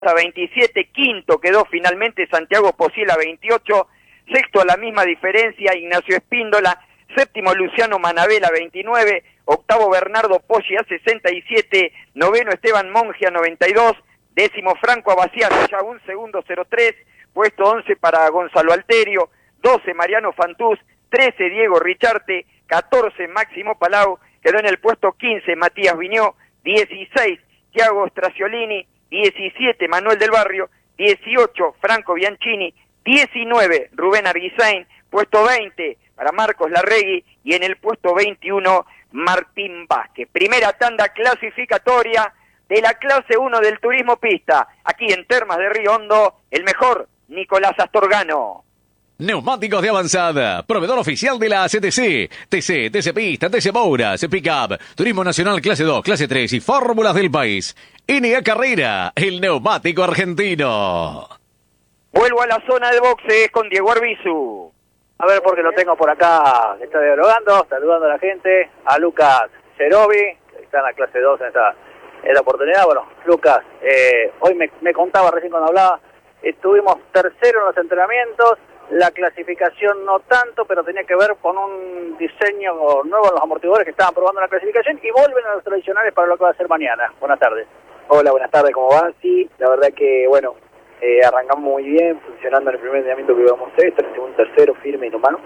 a 27, quinto quedó finalmente Santiago Posiela 28, sexto a la misma diferencia Ignacio Espíndola, séptimo Luciano Manabela 29, octavo Bernardo Poggi a 67, noveno Esteban Monge a 92, décimo Franco Abaciano, ya un segundo 03, puesto 11 para Gonzalo Alterio, 12 Mariano Fantús, 13 Diego Richarte, 14 Máximo Palau, quedó en el puesto 15 Matías Viñó, 16 Thiago Straciolini, 17 Manuel del Barrio, 18 Franco Bianchini, 19 Rubén Arguisain, puesto 20 para Marcos Larregui y en el puesto 21 Martín Vázquez. Primera tanda clasificatoria de la clase 1 del turismo pista, aquí en Termas de Río Hondo, el mejor Nicolás Astorgano. Neumáticos de avanzada, proveedor oficial de la CTC, TC Pista, TC Mouras, Pickup, Turismo Nacional Clase 2, Clase 3 y Fórmulas del país. NA Carrera, el neumático argentino. Vuelvo a la zona de boxes con Diego Arbizu. A ver, porque lo tengo por acá, que está dialogando, saludando a la gente, a Lucas Cerovi, que está en la clase 2 en esta oportunidad. Bueno, Lucas, hoy me contaba recién cuando hablaba, estuvimos tercero en los entrenamientos. La clasificación no tanto, pero tenía que ver con un diseño nuevo en los amortiguadores que estaban probando la clasificación y vuelven a los tradicionales para lo que va a ser mañana. Buenas tardes. Hola, buenas tardes, ¿cómo va? Sí, la verdad que, bueno, arrancamos muy bien, funcionando en el primer entrenamiento que íbamos a hacer, en el segundo, tercero, firme y no mano.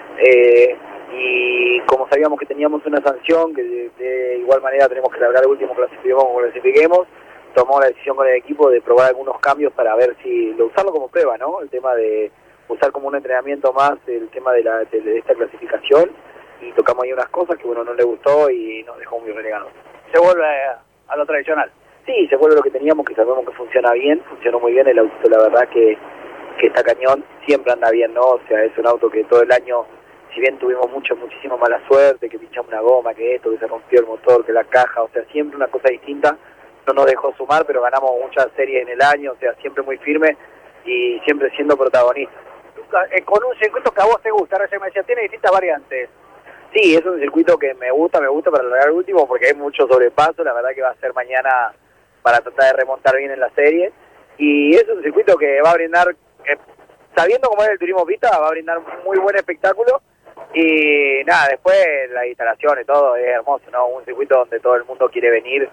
Y como sabíamos que teníamos una sanción, que de igual manera tenemos que largar el último clasifiquemos, tomamos la decisión con el equipo de probar algunos cambios para ver si, usarlo como prueba, ¿no? El tema de usar como un entrenamiento más el tema de esta clasificación, y tocamos ahí unas cosas que bueno no le gustó y nos dejó muy relegados. ¿Se vuelve a lo tradicional? Sí, se vuelve lo que teníamos, que sabemos que funciona bien, funcionó muy bien el auto, la verdad que está cañón, siempre anda bien, ¿no? O sea, es un auto que todo el año, si bien tuvimos muchísima mala suerte, que pinchamos una goma, que esto, que se rompió el motor, que la caja, o sea, siempre una cosa distinta, no nos dejó sumar, pero ganamos muchas series en el año, o sea, siempre muy firme y siempre siendo protagonista. Con un circuito que a vos te gusta, recién me decía, tiene distintas variantes. Sí, es un circuito que me gusta para largar el último porque hay mucho sobrepaso, la verdad que va a ser mañana para tratar de remontar bien en la serie, y es un circuito que va a brindar, sabiendo cómo es el turismo pista, va a brindar un muy buen espectáculo, y nada, después la instalación y todo es hermoso, ¿no? Un circuito donde todo el mundo quiere venir,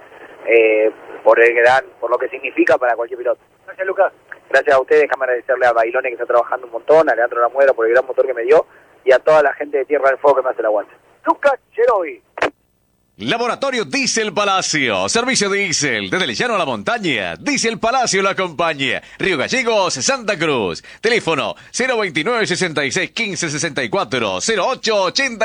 por lo que significa para cualquier piloto. Gracias, Lucas. Gracias a ustedes, déjame agradecerle a Bailone que está trabajando un montón, a Leandro Lamuera por el gran motor que me dio, y a toda la gente de Tierra del Fuego que me hace el aguante. Lucas Cherovi. Laboratorio Diesel Palacio, servicio diésel, desde el llano a la montaña, Diesel Palacio lo acompaña, Río Gallegos, Santa Cruz, teléfono 029 66 15 64 08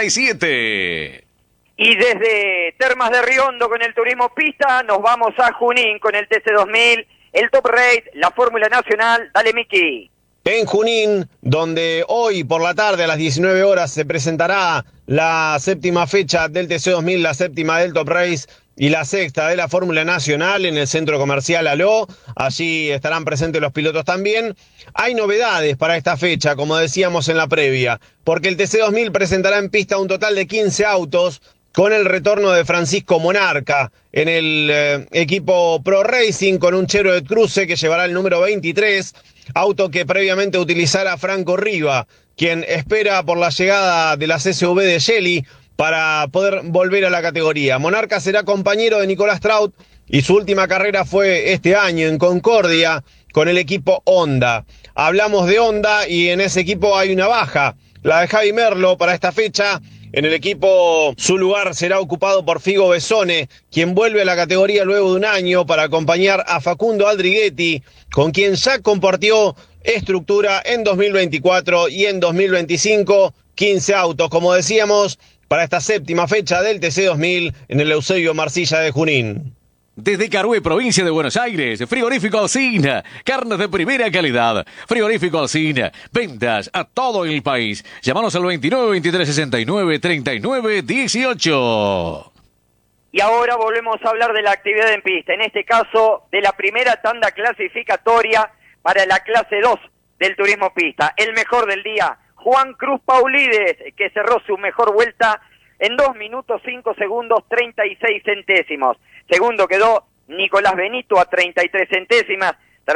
87. Y desde Termas de Río Hondo con el turismo pista, nos vamos a Junín con el TC2000, el Top Race, la Fórmula Nacional. Dale, Miki. En Junín, donde hoy por la tarde a las 19 horas se presentará la séptima fecha del TC2000, la séptima del Top Race y la sexta de la Fórmula Nacional en el Centro Comercial Aló. Allí estarán presentes los pilotos también. Hay novedades para esta fecha, como decíamos en la previa, porque el TC2000 presentará en pista un total de 15 autos, con el retorno de Francisco Monarca en el equipo Pro Racing, con un Chevrolet Cruze que llevará el número 23, auto que previamente utilizara Franco Riva, quien espera por la llegada de la CSV de Shelly para poder volver a la categoría. Monarca será compañero de Nicolás Traut y su última carrera fue este año en Concordia con el equipo Honda. Hablamos de Honda y en ese equipo hay una baja, la de Javi Merlo para esta fecha. En el equipo su lugar será ocupado por Figo Besone, quien vuelve a la categoría luego de un año para acompañar a Facundo Aldriguetti, con quien ya compartió estructura en 2024 y en 2025, 15 autos, como decíamos, para esta séptima fecha del TC2000 en el Eusebio Marcilla de Junín. Desde Carué, provincia de Buenos Aires, Frigorífico Alsina, carnes de primera calidad. Frigorífico Alsina, ventas a todo el país. Llámanos al 29 23 69 39 18. Y ahora volvemos a hablar de la actividad en pista, en este caso de la primera tanda clasificatoria para la clase 2 del turismo pista. El mejor del día, Juan Cruz Paulides, que cerró su mejor vuelta en 2 minutos 5 segundos 36 centésimos. Segundo quedó Nicolás Benito a 33 centésimas.